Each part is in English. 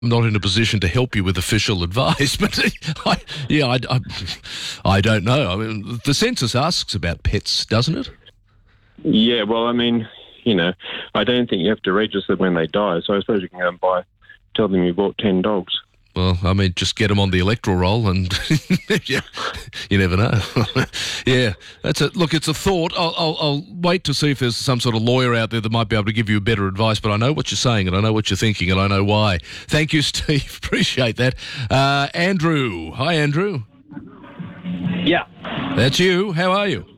not in a position to help you with official advice, but I don't know. I mean, the census asks about pets, doesn't it? Yeah, well, I mean, I don't think you have to register when they die, so I suppose you can go and tell them you bought 10 dogs. Well, I mean, just get them on the electoral roll and yeah, you never know. Yeah, that's it. Look, it's a thought. I'll wait to see if there's some sort of lawyer out there that might be able to give you better advice, but I know what you're saying and I know what you're thinking and I know why. Thank you, Steve. Appreciate that. Andrew. Hi, Andrew. Yeah. That's you. How are you?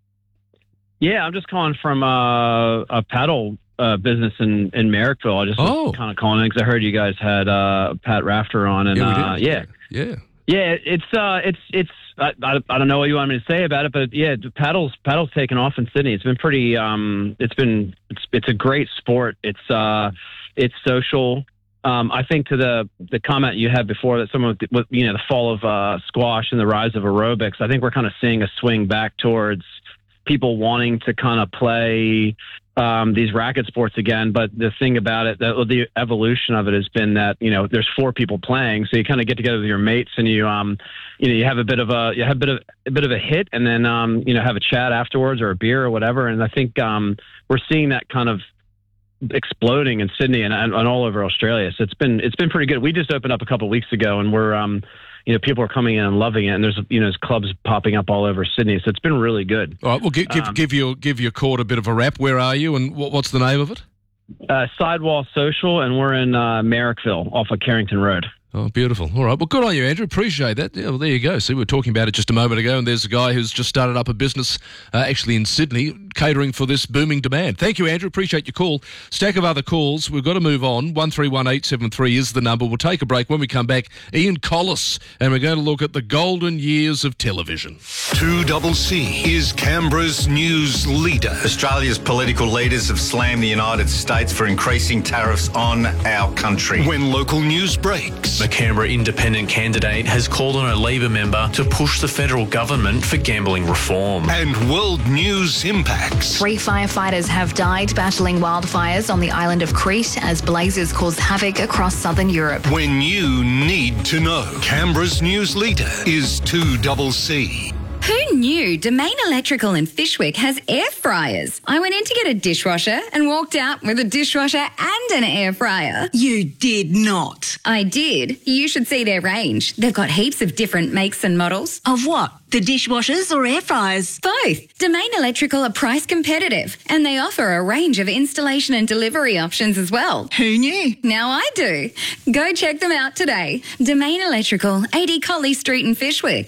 Yeah, I'm just calling from a paddle business in Merrickville. I just was kind of calling because I heard you guys had Pat Rafter on, and yeah. It's I don't know what you want me to say about it, but yeah, paddle's taken off in Sydney. It's been pretty. It's a great sport. It's social. I think to the comment you had before that some of the fall of squash and the rise of aerobics. I think we're kind of seeing a swing back towards people wanting to kind of play these racket sports again. But the thing about it, the evolution of it has been that, there's 4 people playing. So you kind of get together with your mates and you have a bit of a hit and then, have a chat afterwards or a beer or whatever. And I think we're seeing that kind of exploding in Sydney and all over Australia. So it's been pretty good. We just opened up a couple of weeks ago and we're, people are coming in and loving it, and there's clubs popping up all over Sydney, so it's been really good. All right, well, give your court a bit of a rap. Where are you, and what's the name of it? Sidewall Social, and we're in Merrickville off of Carrington Road. Oh, beautiful. All right. Well, good on you, Andrew. Appreciate that. Yeah, well, there you go. See, we were talking about it just a moment ago, and there's a guy who's just started up a business actually in Sydney catering for this booming demand. Thank you, Andrew. Appreciate your call. Stack of other calls. We've got to move on. 131873 is the number. We'll take a break. When we come back, Ian Collis, and we're going to look at the golden years of television. 2CC is Canberra's news leader. Australia's political leaders have slammed the United States for increasing tariffs on our country. When local news breaks, the Canberra Independent candidate has called on a Labor member to push the federal government for gambling reform. And world news impacts. 3 firefighters have died battling wildfires on the island of Crete as blazes cause havoc across southern Europe. When you need to know, Canberra's news leader is 2CC. Who knew Domain Electrical in Fyshwick has air fryers? I went in to get a dishwasher and walked out with a dishwasher and an air fryer. You did not. I did. You should see their range. They've got heaps of different makes and models. Of what? The dishwashers or air fryers? Both. Domain Electrical are price competitive and they offer a range of installation and delivery options as well. Who knew? Now I do. Go check them out today. Domain Electrical, 80 Colley Street in Fyshwick.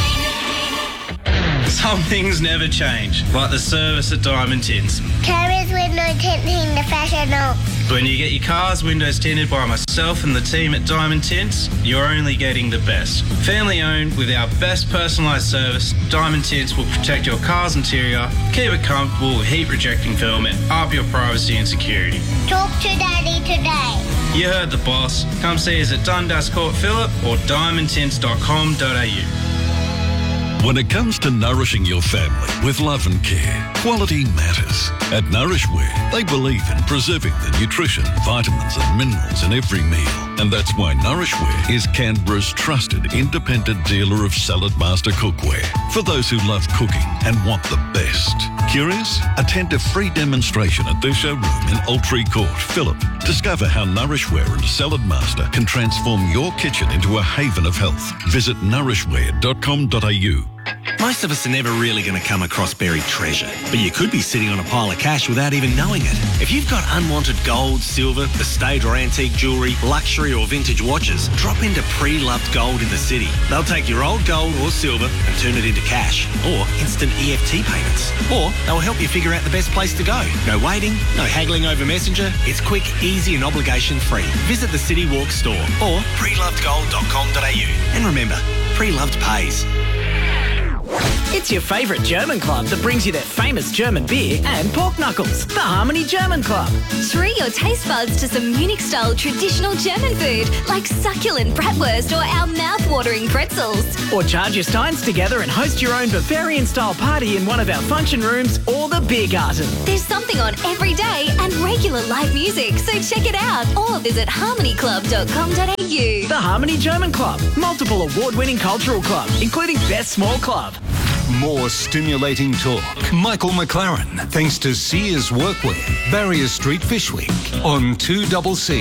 Some things never change, like the service at Diamond Tints. Carriers window tinting the professional. When you get your car's windows tinted by myself and the team at Diamond Tints, you're only getting the best. Family owned with our best personalised service, Diamond Tints will protect your car's interior, keep it comfortable with heat rejecting film and up your privacy and security. Talk to Daddy today. You heard the boss. Come see us at Dundas Court Phillip or diamondtints.com.au. When it comes to nourishing your family with love and care, quality matters. At Nourishware, they believe in preserving the nutrition, vitamins and minerals in every meal. And that's why Nourishware is Canberra's trusted independent dealer of Salad Master cookware. For those who love cooking and want the best. Curious? Attend a free demonstration at their showroom in Altree Court, Phillip. Discover how Nourishware and Salad Master can transform your kitchen into a haven of health. Visit nourishware.com.au. Most of us are never really going to come across buried treasure, but you could be sitting on a pile of cash without even knowing it. If you've got unwanted gold, silver, estate or antique jewellery, luxury or vintage watches, drop into Pre-Loved Gold in the city. They'll take your old gold or silver and turn it into cash or instant EFT payments. Or they'll help you figure out the best place to go. No waiting, no haggling over Messenger. It's quick, easy and obligation-free. Visit the City Walk store or prelovedgold.com.au. And remember, Pre-Loved pays. It's your favourite German club that brings you their famous German beer and pork knuckles. The Harmony German Club. Treat your taste buds to some Munich-style traditional German food like succulent bratwurst or our mouth-watering pretzels. Or charge your steins together and host your own Bavarian-style party in one of our function rooms or the beer garden. There's something on every day and regular live music, so check it out or visit harmonyclub.com.au. The Harmony German Club. Multiple award-winning cultural club, including Best Small Club. More stimulating talk. Michael McLaren, thanks to Sears Workwear, Barrier Street, Fyshwick, on 2CC.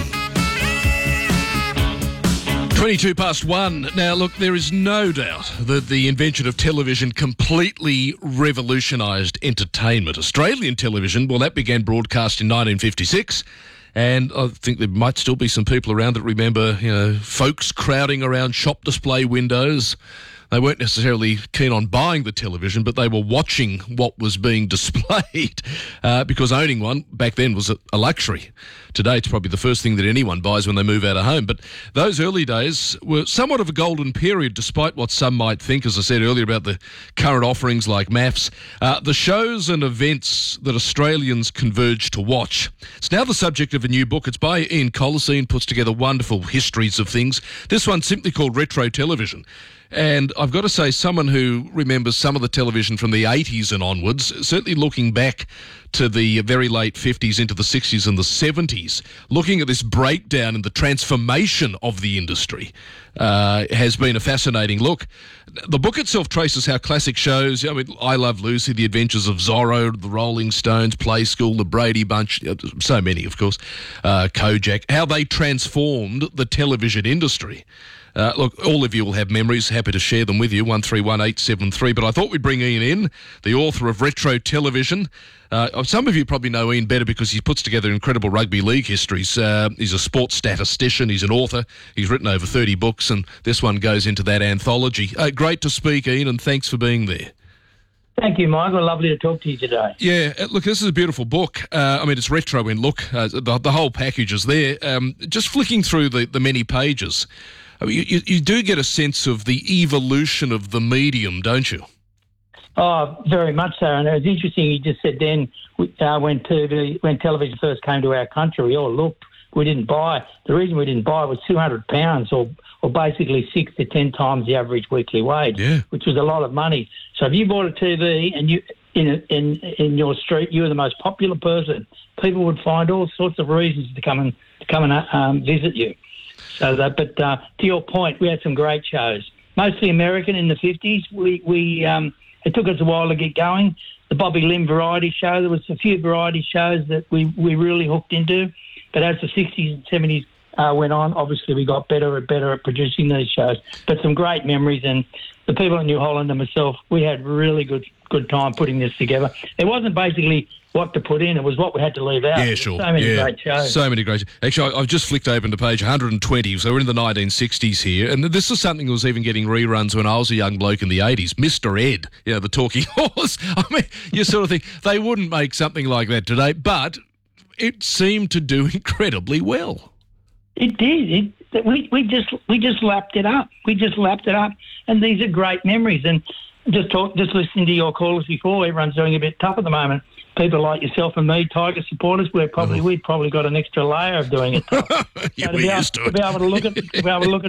1:22. Now, look, there is no doubt that the invention of television completely revolutionised entertainment. Australian television, well, that began broadcast in 1956. And I think there might still be some people around that remember, folks crowding around shop display windows. They weren't necessarily keen on buying the television, but they were watching what was being displayed because owning one back then was a luxury. Today, it's probably the first thing that anyone buys when they move out of home. But those early days were somewhat of a golden period, despite what some might think, as I said earlier, about the current offerings like MAFS. The shows and events that Australians converge to watch. It's now the subject of a new book. It's by Ian Colosine, puts together wonderful histories of things. This one's simply called Retro Television. And I've got to say, someone who remembers some of the television from the 80s and onwards, certainly looking back to the very late 50s into the 60s and the 70s, looking at this breakdown in the transformation of the industry, has been a fascinating look. The book itself traces how classic shows, I Love Lucy, The Adventures of Zorro, The Rolling Stones, Play School, The Brady Bunch, so many, of course, Kojak, how they transformed the television industry. Look, all of you will have memories. Happy to share them with you, 131873. But I thought we'd bring Ian in, the author of Retro Television. Some of you probably know Ian better because he puts together incredible rugby league histories. He's a sports statistician. He's an author. He's written over 30 books, and this one goes into that anthology. Great to speak, Ian, and thanks for being there. Thank you, Michael. Lovely to talk to you today. Yeah, look, this is a beautiful book. It's retro in look. The whole package is there. Just flicking through the many pages, you do get a sense of the evolution of the medium, don't you? Oh, very much so. And it was interesting, you just said then, when television first came to our country, we all looked, we didn't buy. The reason we didn't buy was £200 or basically 6 to 10 times the average weekly wage, which was a lot of money. So if you bought a TV and you in your street, you were the most popular person, people would find all sorts of reasons to come and visit you. So but to your point, we had some great shows, mostly American in the 50s. It took us a while to get going. The Bobby Lim variety show, there was a few variety shows that we really hooked into. But as the 60s and 70s went on, obviously we got better and better at producing these shows. But some great memories, and the people in New Holland and myself, we had really good time putting this together. It wasn't basically what to put in, it was what we had to leave out. Yeah, sure. So many great shows. So many great shows. Actually, I've just flicked open to page 120, so we're in the 1960s here, and this is something that was even getting reruns when I was a young bloke in the 80s. Mr. Ed, the talking horse. I mean, you sort of think they wouldn't make something like that today, but it seemed to do incredibly well. It did. We just lapped it up. We just lapped it up, and these are great memories. And just listening to your callers before, everyone's doing a bit tough at the moment. People like yourself and me, Tiger supporters, we'd probably got an extra layer of doing it tough. To be able to look at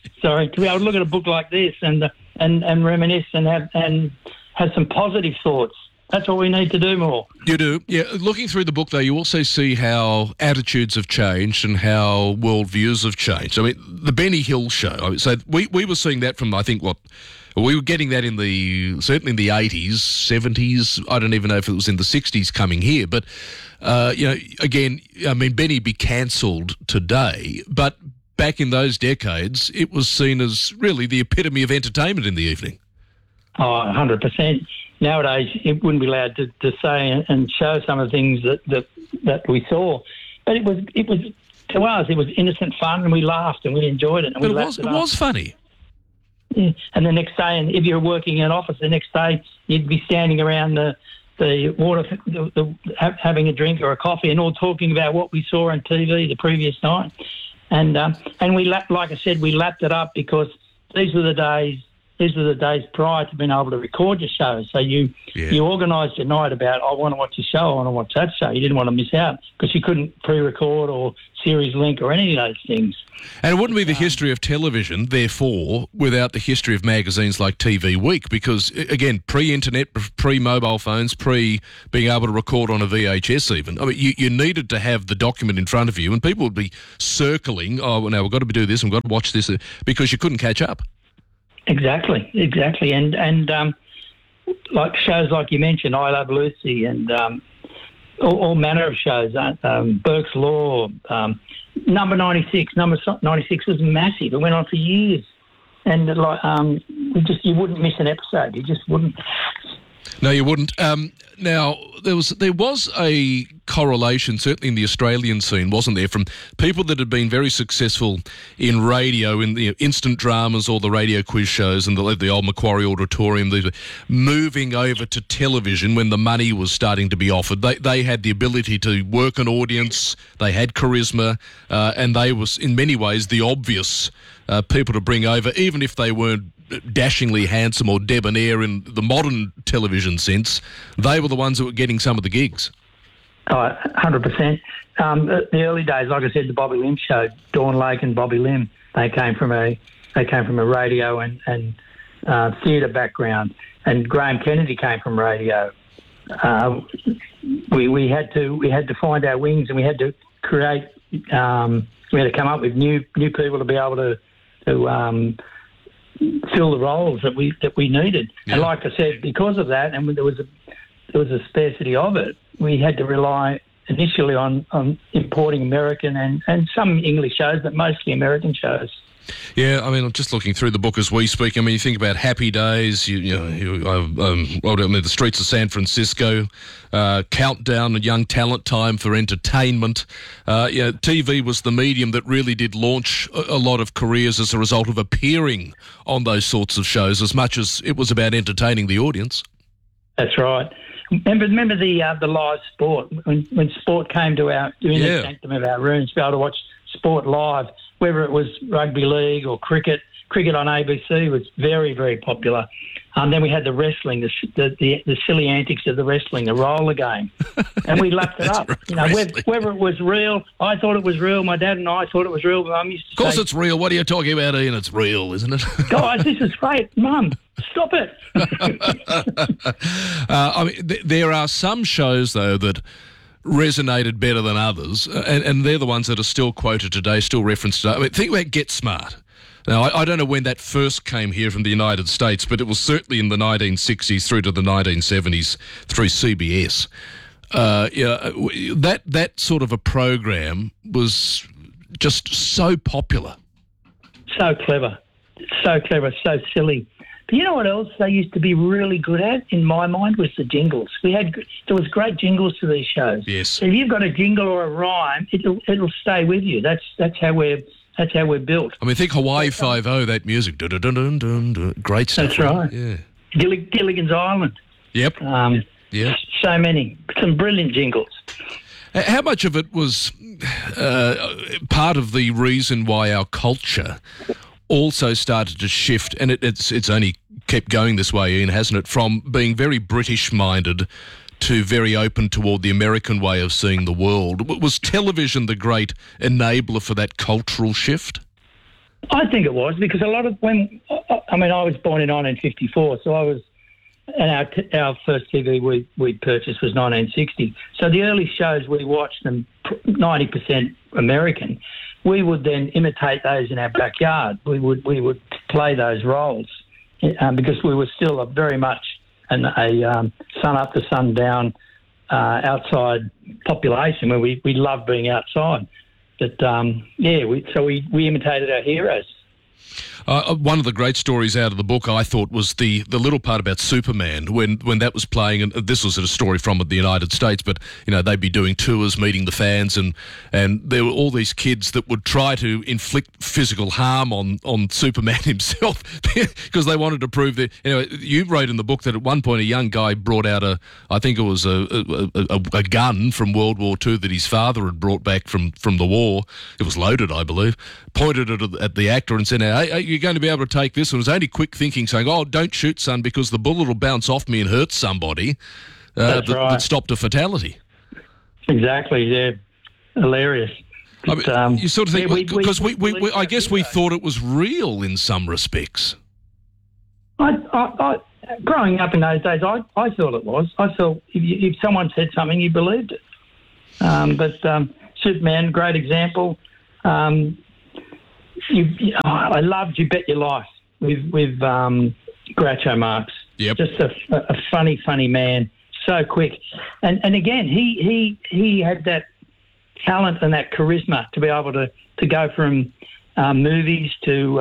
a book like this and reminisce and have some positive thoughts. That's what we need to do more. You do. Yeah. Looking through the book, though, you also see how attitudes have changed and how worldviews have changed. I mean, the Benny Hill show. So we were seeing that from, I think, we were getting that certainly in the 80s, 70s. I don't even know if it was in the 60s coming here. But, again, I mean, Benny be cancelled today. But back in those decades, it was seen as really the epitome of entertainment in the evening. Oh, 100%. Nowadays, it wouldn't be allowed to say and show some of the things that we saw. But it was to us, it was innocent fun, and we laughed and we enjoyed it. And but it was funny. Yeah. And the next day, and if you're working in an office, the next day you'd be standing around the water, having a drink or a coffee, and all talking about what we saw on TV the previous night. And we like I said, we lapped it up because these were the days. these were the days prior to being able to record your shows. So you organised your night about, I want to watch a show, I want to watch that show. You didn't want to miss out because you couldn't pre-record or series link or any of those things. And it wouldn't be the history of television, therefore, without the history of magazines like TV Week, because, again, pre-internet, pre-mobile phones, pre-being able to record on a VHS even, I mean, you needed to have the document in front of you, and people would be circling, oh, now we've got to do this, and we've got to watch this, because you couldn't catch up. Exactly. And like shows like you mentioned, I Love Lucy, and all manner of shows, Burke's Law, Number 96. Number 96 was massive. It went on for years. And you wouldn't miss an episode. You just wouldn't. No, you wouldn't. Now, there was a correlation, certainly in the Australian scene, wasn't there, from people that had been very successful in radio, in the instant dramas or the radio quiz shows and the old Macquarie Auditorium, moving over to television when the money was starting to be offered. They had the ability to work an audience, they had charisma, and they was, in many ways, the obvious people to bring over, even if they weren't dashingly handsome or debonair in the modern television sense. They were the ones that were getting some of the gigs. 100%. The early days, like I said, the Bobby Lim show, Dawn Lake and Bobby Lim, they came from a radio and theatre background, and Graham Kennedy came from radio. We had to find our wings, and we had to create. We had to come up with new people to be able to fill the roles that we needed. Yeah. And like I said, because of that, and there was a scarcity of it, we had to rely initially on importing American and some English shows, but mostly American shows. Yeah, I mean, I'm just looking through the book as we speak. I mean, you think about Happy Days, the Streets of San Francisco, Countdown, a young talent time for entertainment. TV was the medium that really did launch a lot of careers as a result of appearing on those sorts of shows, as much as it was about entertaining the audience. That's right. Remember the live sport when sport came to the sanctum of our rooms, to be able to watch sport live, whether it was rugby league or cricket. Cricket on ABC was very, very popular. Then we had the wrestling, the silly antics of the wrestling, the roller game, and we lapped it up. Right, whether it was real, I thought it was real. My dad and I thought it was real. Mum used to say, of course, say, it's real. What are you talking about, Ian? It's real, isn't it? Guys, this is fake. Mum, stop it. I mean, there are some shows though that resonated better than others, and they're the ones that are still quoted today, still referenced today. I mean, think about Get Smart. Now, I don't know when that first came here from the United States, but it was certainly in the 1960s through to the 1970s through CBS. That sort of a program was just so popular. So clever, so silly. But you know what else they used to be really good at, in my mind, was the jingles. There was great jingles to these shows. Yes. So if you've got a jingle or a rhyme, it'll stay with you. That's how we're built. I mean, think Hawaii Five-0, that music. Dun-dun-dun-dun-dun. Great stuff. That's right. Yeah. Gilligan's Island. Yep. Yeah. So many. Some brilliant jingles. How much of it was part of the reason why our culture also started to shift, and it's only kept going this way, Ian, hasn't it, from being very British-minded to very open toward the American way of seeing the world? Was television the great enabler for that cultural shift? I think it was, because I was born in 1954, so our first TV we purchased was 1960. So the early shows we watched, them 90% American, we would then imitate those in our backyard. We would play those roles because we were still very much a sun up to sun down outside population where we loved being outside. But we imitated our heroes. One of the great stories out of the book, I thought, was the little part about Superman when that was playing, and this was a story from the United States, but they'd be doing tours, meeting the fans, and there were all these kids that would try to inflict physical harm on Superman himself because they wanted to prove that. You wrote in the book that at one point a young guy brought out a gun from World War II that his father had brought back from the war. It was loaded, I believe. Pointed it at the actor and said, now. Hey, you're going to be able to take this. And it was only quick thinking, saying, "Oh, don't shoot, son, because the bullet will bounce off me and hurt somebody." That stopped a fatality. Exactly. Yeah, hilarious. I mean, you sort of think, because I guess we thought it was real in some respects. I growing up in those days, I thought it was. I thought if someone said something, you believed it. But Superman, great example. I loved You Bet Your Life with Groucho Marx. Yep. Just a funny man, so quick. And again, he had that talent and that charisma to be able to go from movies to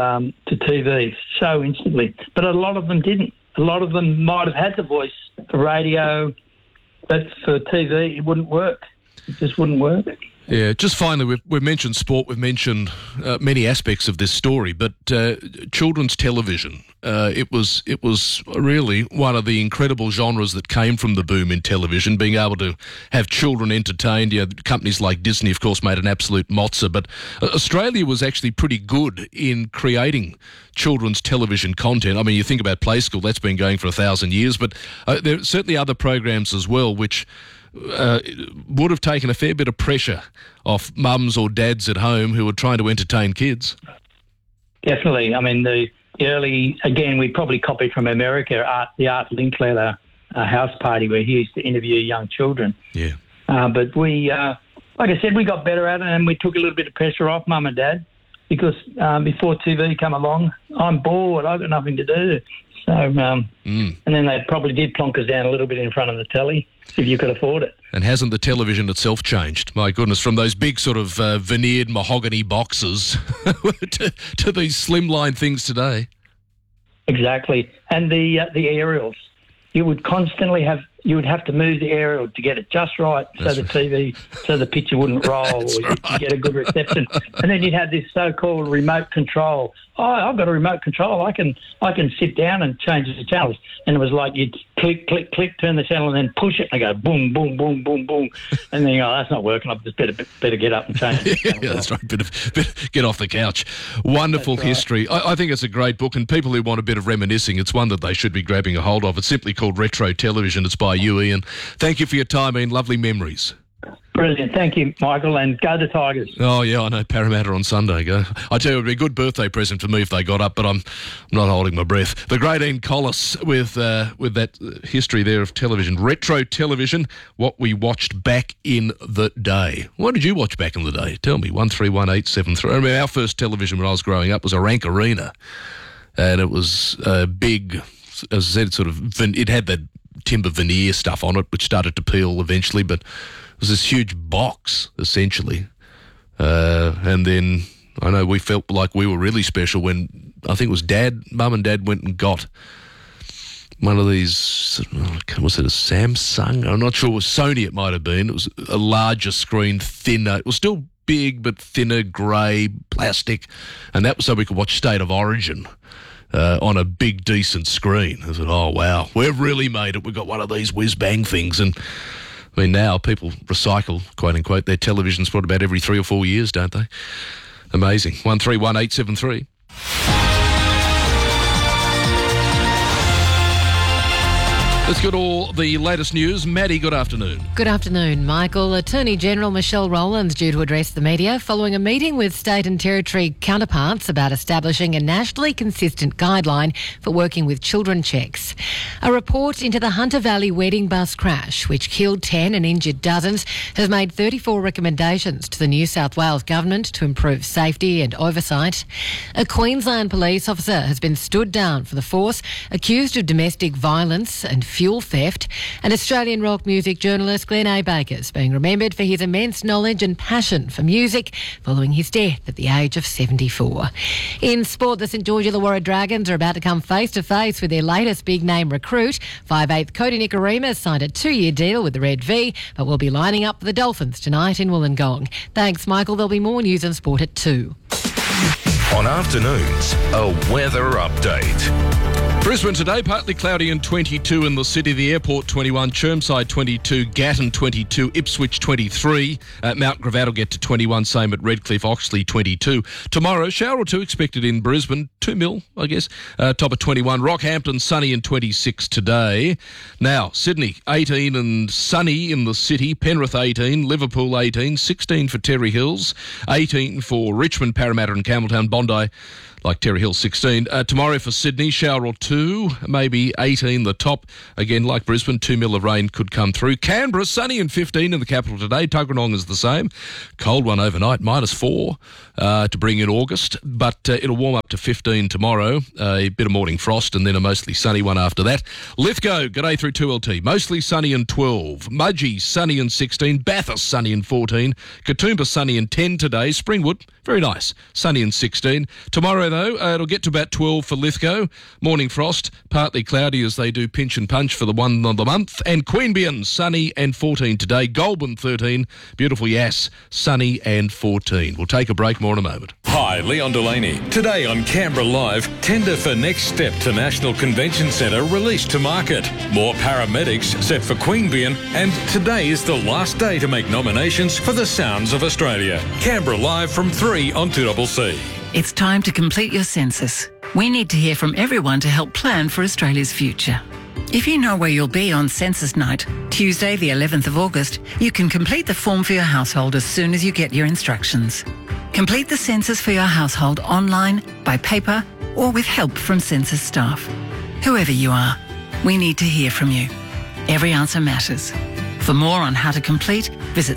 TV so instantly. But a lot of them didn't. A lot of them might have had the voice for radio, but for TV it wouldn't work. It just wouldn't work. Yeah, just finally, we've mentioned sport, we've mentioned many aspects of this story, but children's television, it was really one of the incredible genres that came from the boom in television, being able to have children entertained. You know, companies like Disney, of course, made an absolute mozza, but Australia was actually pretty good in creating children's television content. I mean, you think about Play School, that's been going for 1,000 years, but there are certainly other programs as well which would have taken a fair bit of pressure off mums or dads at home who were trying to entertain kids. Definitely. I mean, the early, again, we probably copied from America, the Art Linkletter house party where he used to interview young children. Yeah. But we, like I said, we got better at it and we took a little bit of pressure off mum and dad because before TV came along, I'm bored, I've got nothing to do. So, and then they probably did plonk us down a little bit in front of the telly if you could afford it. And hasn't the television itself changed? My goodness, from those big sort of veneered mahogany boxes to these slimline things today. Exactly. And the aerials. You would constantly have to move the aerial to get it just right so the picture wouldn't roll or you get a good reception. And then you'd have this so-called remote control. Oh, I've got a remote control. I can sit down and change the channels. And it was like you'd click, click, click, turn the channel and then push it and go boom, boom, boom, boom, boom. And then you go, that's not working. I've just better get up and change it. Yeah, that's right. Get off the couch. Wonderful history. I think it's a great book, and people who want a bit of reminiscing, it's one that they should be grabbing a hold of. It's simply called Retro Television. It's by you, Ian. Thank you for your time, Ian. Lovely memories. Brilliant. Thank you, Michael, and go the Tigers. Oh, yeah, I know. Parramatta on Sunday. Go. I tell you, it would be a good birthday present for me if they got up, but I'm not holding my breath. The great Ian Collis with that history there of television. Retro Television, what we watched back in the day. What did you watch back in the day? Tell me, 131873. I remember our first television when I was growing up was a Rank Arena, and it was big, as I said, it had that timber veneer stuff on it, which started to peel eventually, but it was this huge box, essentially. And then I know we felt like we were really special when I think it was Mum and Dad went and got one of these, was it a Samsung? I'm not sure. It was Sony, it might have been. It was a larger screen, thinner. It was still big, but thinner, grey, plastic. And that was so we could watch State of Origin on a big, decent screen. I said, oh, wow, we've really made it. We've got one of these whiz-bang things. And I mean, now people recycle, quote unquote, their televisions for about every 3 or 4 years, don't they? Amazing. 131873. Let's get all the latest news. Maddie, good afternoon. Good afternoon, Michael. Attorney General Michelle Rowland's due to address the media following a meeting with state and territory counterparts about establishing a nationally consistent guideline for working with children checks. A report into the Hunter Valley wedding bus crash, which killed 10 and injured dozens, has made 34 recommendations to the New South Wales government to improve safety and oversight. A Queensland police officer has been stood down for the force accused of domestic violence and fuel theft, and Australian rock music journalist Glenn A. Baker is being remembered for his immense knowledge and passion for music following his death at the age of 74. In sport, the St George Illawarra Dragons are about to come face-to-face with their latest big-name recruit. 5'8" Cody Nikorima has signed a 2-year deal with the Red V, but will be lining up for the Dolphins tonight in Wollongong. Thanks, Michael. There'll be more news and sport at 2. On afternoons, a weather update. Brisbane today, partly cloudy and 22 in the city. The airport 21, Chermside 22, Gatton 22, Ipswich 23. Mount Gravatt will get to 21, same at Redcliffe, Oxley 22. Tomorrow, shower or two expected in Brisbane, 2 mil, I guess. Top of 21. Rockhampton sunny and 26 today. Now, Sydney 18 and sunny in the city. Penrith 18, Liverpool 18, 16 for Terry Hills, 18 for Richmond, Parramatta and Campbelltown. Bondi, like Terry Hill, 16. Tomorrow for Sydney, shower or two, maybe 18 the top. Again, like Brisbane, 2 mil of rain could come through. Canberra, sunny and 15 in the capital today. Tuggeranong is the same. Cold one overnight, -4 to bring in August. But it'll warm up to 15 tomorrow. A bit of morning frost and then a mostly sunny one after that. Lithgow, g'day through 2LT. Mostly sunny and 12. Mudgee, sunny and 16. Bathurst, sunny and 14. Katoomba, sunny and 10 today. Springwood, very nice, sunny and 16. Tomorrow, though, it'll get to about 12 for Lithgow. Morning frost, partly cloudy as they do pinch and punch for the one of the month. And Queanbeyan, sunny and 14 today. Goulburn, 13. Beautiful Yass, sunny and 14. We'll take a break, more in a moment. Hi, Leon Delaney. Today on Canberra Live, tender for Next Step to National Convention Centre released to market. More paramedics set for Queanbeyan, and today is the last day to make nominations for the Sounds of Australia. Canberra Live from 3 on 2CC. It's time to complete your census. We need to hear from everyone to help plan for Australia's future. If you know where you'll be on census night, Tuesday the 11th of August, you can complete the form for your household as soon as you get your instructions. Complete the census for your household online, by paper, or with help from census staff. Whoever you are, we need to hear from you. Every answer matters. For more on how to complete, visit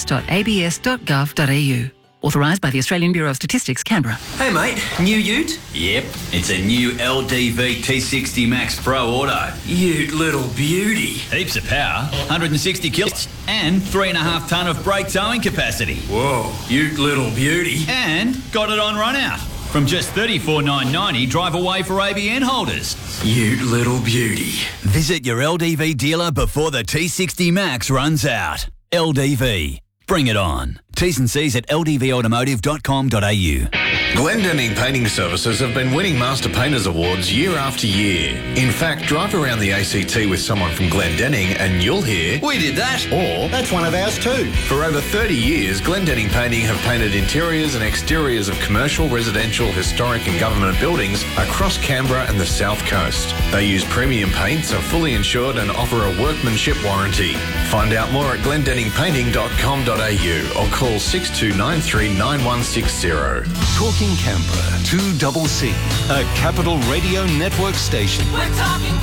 census.abs.gov.au. Authorised by the Australian Bureau of Statistics, Canberra. Hey mate, new ute? Yep, it's a new LDV T60 Max Pro Auto. Ute little beauty. Heaps of power, 160 kilos, and 3.5 tonne of brake towing capacity. Whoa, ute little beauty. And got it on run out. From just $34,990 drive away for ABN holders. Ute little beauty. Visit your LDV dealer before the T60 Max runs out. LDV. Bring it on. T's and C's at ldvautomotive.com.au. Glendenning Painting Services have been winning Master Painters Awards year after year. In fact, drive around the ACT with someone from Glendenning and you'll hear, "We did that," or "That's one of ours too." For over 30 years, Glendenning Painting have painted interiors and exteriors of commercial, residential, historic and government buildings across Canberra and the South Coast. They use premium paints, are fully insured and offer a workmanship warranty. Find out more at glendenningpainting.com.au or call 62939160. Talking Canberra, 2CC, a Capital Radio Network station. We're talking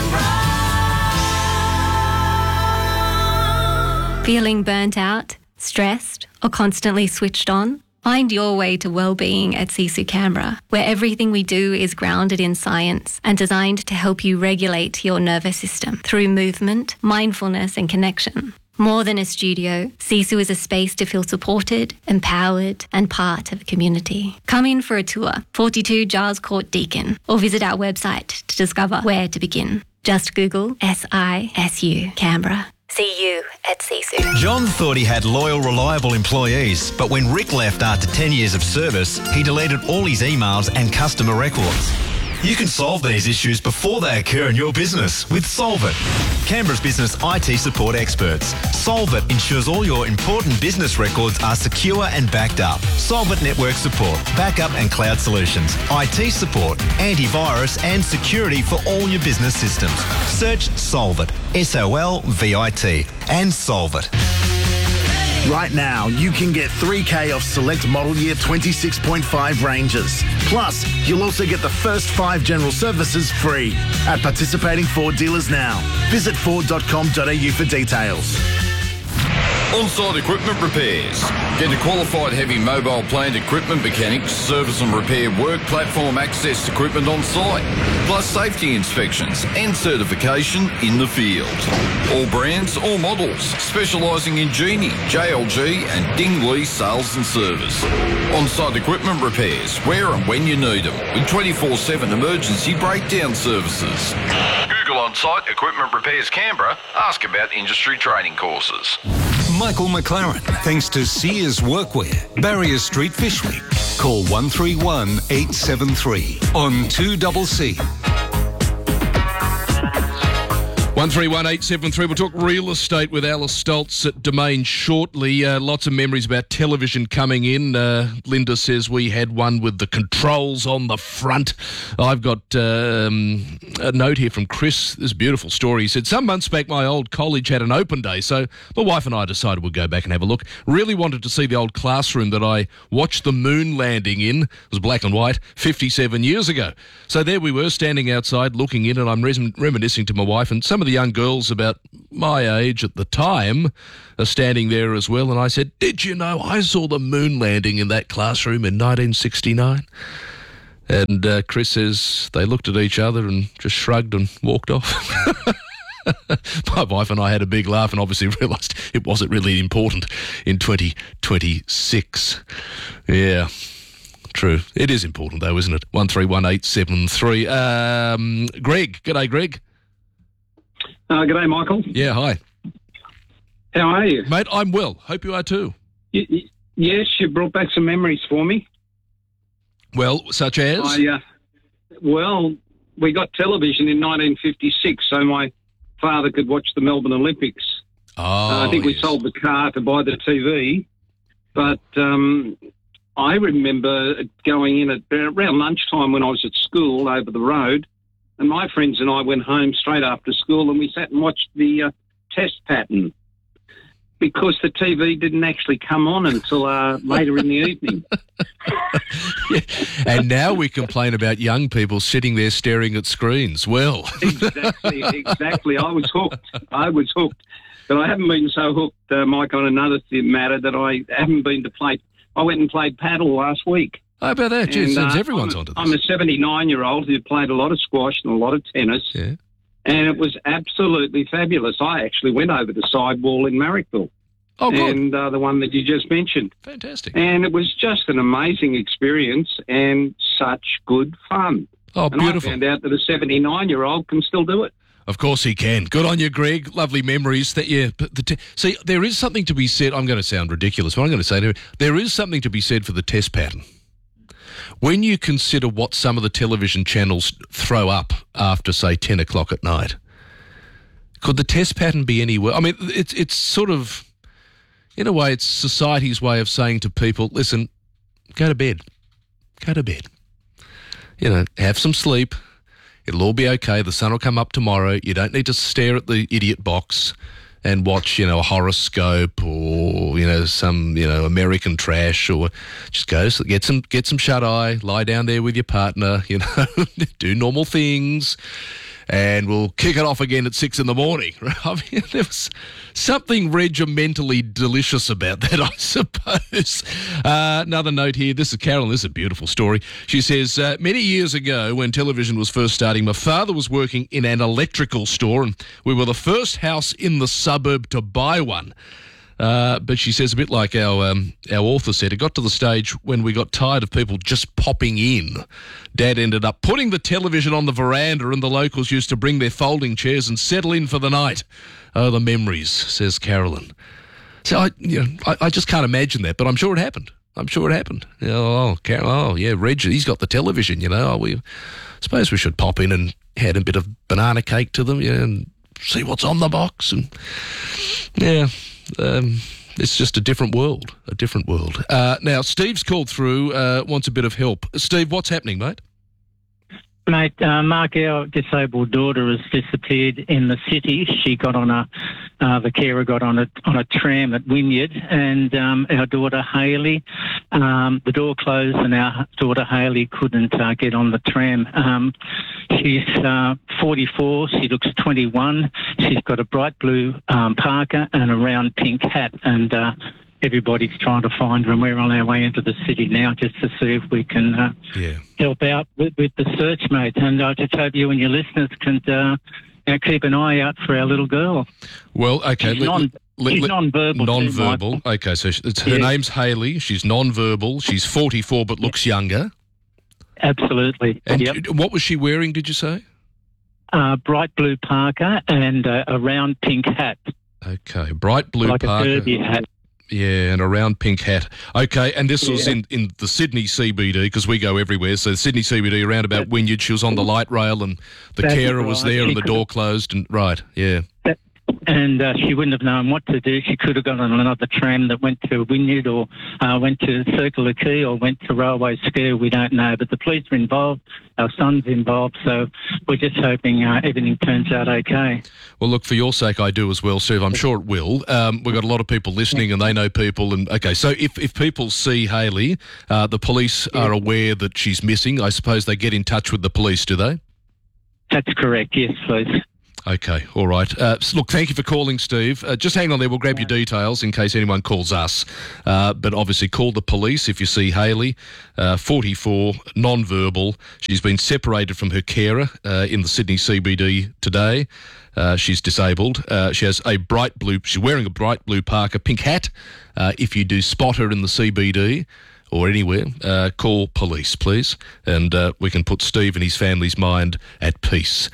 Canberra. Feeling burnt out, stressed, or constantly switched on? Find your way to well-being at Sisu Canberra, where everything we do is grounded in science and designed to help you regulate your nervous system through movement, mindfulness and connection. More than a studio, Sisu is a space to feel supported, empowered and part of a community. Come in for a tour, 42 Giles Court, Deakin, or visit our website to discover where to begin. Just Google SISU Canberra. See you at Sisu. John thought he had loyal, reliable employees, but when Rick left after 10 years of service, he deleted all his emails and customer records. You can solve these issues before they occur in your business with Solvit, Canberra's business IT support experts. Solvit ensures all your important business records are secure and backed up. Solvit network support, backup and cloud solutions, IT support, antivirus and security for all your business systems. Search Solvit, SOLVIT, and Solvit. Right now, you can get 3K off select model year 26.5 Rangers. Plus, you'll also get the first 5 general services free at participating Ford dealers now. Visit Ford.com.au for details. On-site equipment repairs. Get a qualified heavy mobile plant equipment mechanic, service and repair work platform access equipment on site, plus safety inspections and certification in the field. All brands, all models, specialising in Genie, JLG and Dingley sales and service. On-site equipment repairs, where and when you need them, with 24/7 emergency breakdown services. Google On-site Equipment Repairs Canberra. Ask about industry training courses. Michael McLaren, thanks to Sears Workwear, Barrier Street, Fyshwick. Call 131 873 on 2CC. 131873. We'll talk real estate with Alice Stoltz at Domain shortly. Lots of memories about television coming in. Linda says we had one with the controls on the front. I've got a note here from Chris. This beautiful story. He said, some months back my old college had an open day, so my wife and I decided we'd go back and have a look. Really wanted to see the old classroom that I watched the moon landing in. It was black and white 57 years ago. So there we were standing outside looking in, and I'm reminiscing to my wife, and some of the young girls about my age at the time are standing there as well. And I said, did you know I saw the moon landing in that classroom in 1969? And Chris says they looked at each other and just shrugged and walked off. My wife and I had a big laugh and obviously realised it wasn't really important in 2026. Yeah, true. It is important though, isn't it? 131873. Greg. G'day, Greg. G'day, Michael. Yeah, hi. How are you? Mate, I'm well. Hope you are too. Yes, you brought back some memories for me. Well, such as? Well, we got television in 1956, so my father could watch the Melbourne Olympics. I think we sold the car to buy the TV, but I remember going in at around lunchtime when I was at school over the road, and my friends and I went home straight after school and we sat and watched the test pattern because the TV didn't actually come on until later in the evening. Yeah. And now we complain about young people sitting there staring at screens. Well, Exactly. I was hooked. But I haven't been so hooked, Mike, on another matter that I haven't been to play. I went and played paddle last week. How about that? Gee, everyone's onto this. I'm a 79-year-old who played a lot of squash and a lot of tennis. Yeah. And it was absolutely fabulous. I actually went over the sidewall in Marrickville. Oh, good. And the one that you just mentioned. Fantastic. And it was just an amazing experience and such good fun. Oh, and beautiful. I found out that a 79-year-old can still do it. Of course he can. Good on you, Greg. Lovely memories. See, there is something to be said. I'm going to sound ridiculous, but I'm going to say there is something to be said for the test pattern. When you consider what some of the television channels throw up after, say, 10 o'clock at night, could the test pattern be anywhere? I mean, it's sort of, in a way, it's society's way of saying to people, listen, go to bed. Go to bed. You know, have some sleep. It'll all be okay. The sun will come up tomorrow. You don't need to stare at the idiot box and watch, a horoscope or, some, American trash, or just go, get some shut-eye, lie down there with your partner, do normal things, and we'll kick it off again at 6 a.m. I mean, there was something regimentally delicious about that, I suppose. Another note here. This is Carolyn. This is a beautiful story. She says, many years ago when television was first starting, my father was working in an electrical store and we were the first house in the suburb to buy one. But she says, a bit like our author said, it got to the stage when we got tired of people just popping in. Dad ended up putting the television on the veranda and the locals used to bring their folding chairs and settle in for the night. Oh, the memories, says Carolyn. So I just can't imagine that, but I'm sure it happened. Reg, he's got the television, we suppose we should pop in and add a bit of banana cake to them, and see what's on the box. And it's just a different world. Now, Steve's called through, wants a bit of help. Steve, what's happening, mate? Mate, Mark, our disabled daughter has disappeared in the city. She got on the carer got on a tram at Wynyard, and our daughter Hayley, the door closed, and our daughter Hayley couldn't get on the tram. She's 44. She looks 21. She's got a bright blue parka and a round pink hat, and everybody's trying to find her, and we're on our way into the city now just to see if we can help out with the search, mate. And I just hope you and your listeners can keep an eye out for our little girl. Well, okay. She's non-verbal. Non-verbal. Too, okay, so her name's Hayley. She's non-verbal. She's 44 but looks younger. Absolutely. And what was she wearing, did you say? Bright blue parka and a round pink hat. Okay, bright blue like parka. Like a derby hat. Yeah, and around Pink Hat. Okay, and this was in the Sydney CBD, because we go everywhere. So Sydney CBD, around about Wynyard, she was on the light rail and the carer was there and the door closed. And right, yeah. And she wouldn't have known what to do. She could have gone on another tram that went to Wynyard or went to Circular Quay or went to Railway Square. We don't know. But the police are involved. Our son's involved. So we're just hoping everything turns out okay. Well, look, for your sake, I do as well, Steve. I'm sure it will. We've got a lot of people listening and they know people. And okay, so if people see Hayley, the police are aware that she's missing. I suppose they get in touch with the police, do they? That's correct. Yes, please. Okay, all right. Look, thank you for calling, Steve. Just hang on there. We'll grab your details in case anyone calls us. But obviously call the police if you see Hayley, 44, non-verbal. She's been separated from her carer in the Sydney CBD today. She's disabled. She's wearing a bright blue parka, pink hat. If you do spot her in the CBD or anywhere, call police, please, and we can put Steve and his family's mind at peace.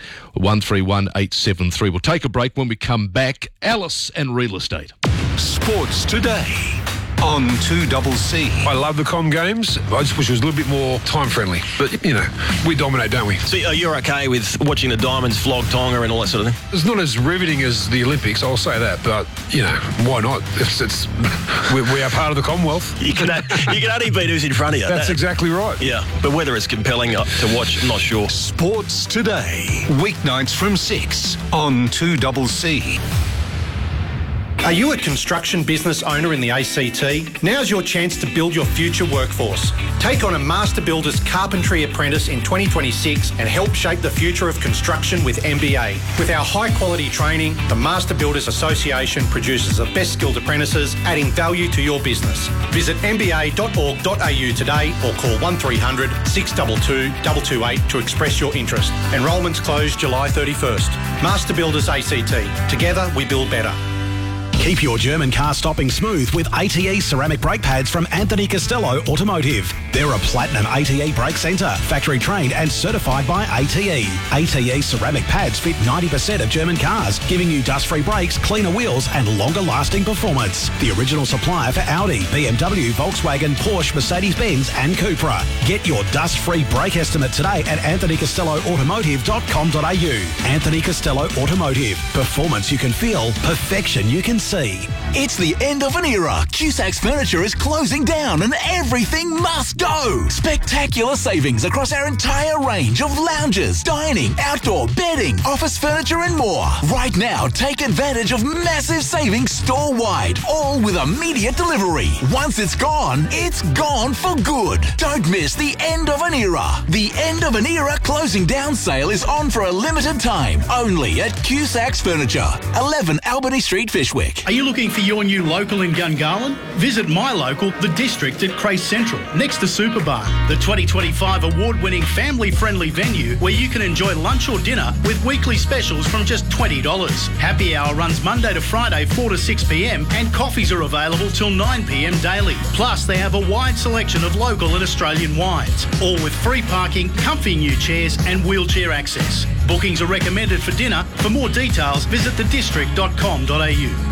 131873. We'll take a break. When we come back, Alice and real estate. Sports Today on 2CC. I love the Com Games. I just wish it was a little bit more time-friendly. But, you know, we dominate, don't we? So you're okay with watching the Diamonds flog Tonga and all that sort of thing? It's not as riveting as the Olympics, I'll say that. But, you know, why not? We are part of the Commonwealth. You can only beat who's in front of you. That's exactly right. Yeah, but whether it's compelling to watch, I'm not sure. Sports Today, weeknights from 6 on 2CC. Are you a construction business owner in the ACT? Now's your chance to build your future workforce. Take on a Master Builders Carpentry Apprentice in 2026 and help shape the future of construction with MBA. With our high-quality training, the Master Builders Association produces the best skilled apprentices, adding value to your business. Visit mba.org.au today or call 1300 622 228 to express your interest. Enrolments close July 31st. Master Builders ACT. Together we build better. Keep your German car stopping smooth with ATE ceramic brake pads from Anthony Costello Automotive. They're a platinum ATE brake centre, factory trained and certified by ATE. ATE ceramic pads fit 90% of German cars, giving you dust-free brakes, cleaner wheels and longer-lasting performance. The original supplier for Audi, BMW, Volkswagen, Porsche, Mercedes-Benz and Cupra. Get your dust-free brake estimate today at anthonycostelloautomotive.com.au. Anthony Costello Automotive. Performance you can feel, perfection you can see. It's the end of an era. Cusac's Furniture is closing down and everything must go. Spectacular savings across our entire range of lounges, dining, outdoor, bedding, office furniture and more. Right now, take advantage of massive savings store-wide, all with immediate delivery. Once it's gone for good. Don't miss the end of an era. The end of an era closing down sale is on for a limited time, only at Cusac's Furniture, 11 Albany Street, Fishwick. Are you looking for your new local in Gungahlin? Visit my local, The District at Crace Central, next to Superbar, the 2025 award-winning family-friendly venue where you can enjoy lunch or dinner with weekly specials from just $20. Happy hour runs Monday to Friday 4 to 6 p.m. and coffees are available till 9 p.m. daily. Plus, they have a wide selection of local and Australian wines, all with free parking, comfy new chairs and wheelchair access. Bookings are recommended for dinner. For more details, visit thedistrict.com.au.